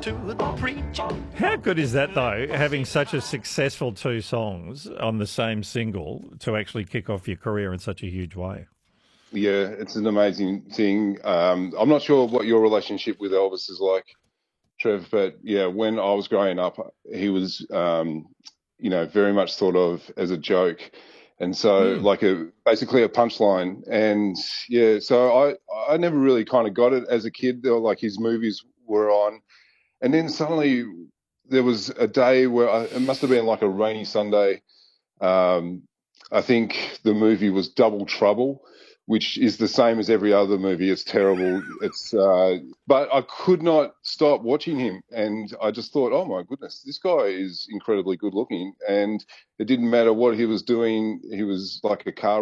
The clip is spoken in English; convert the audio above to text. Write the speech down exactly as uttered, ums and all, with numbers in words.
to the preacher. How good is that, though, having such a successful two songs on the same single to actually kick off your career in such a huge way? Yeah, it's an amazing thing. Um, I'm not sure what your relationship with Elvis is like, Trev, but yeah, when I was growing up, he was, um, you know, very much thought of as a joke. And so Mm. like a basically a punchline. And yeah, so I, I never really kind of got it as a kid. There were, like his movies were on. And then suddenly there was a day where I, it must have been like a rainy Sunday. Um, I think the movie was Double Trouble, which is the same as every other movie. It's terrible. It's, uh, but I could not stop watching him. And I just thought, oh my goodness, this guy is incredibly good looking. And it didn't matter what he was doing. He was like a car